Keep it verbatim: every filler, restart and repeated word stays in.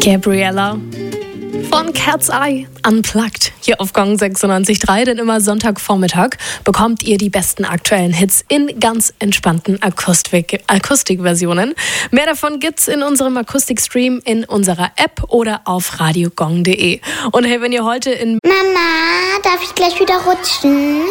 Gabriella von Cat's Eye Unplugged hier auf Gong sechsundneunzig Komma drei, denn immer Sonntagvormittag bekommt ihr die besten aktuellen Hits in ganz entspannten Akustik- Akustikversionen. Mehr davon gibt's in unserem Akustikstream in unserer App oder auf radiogong punkt de. Und hey, wenn ihr heute in Mama, darf ich gleich wieder rutschen?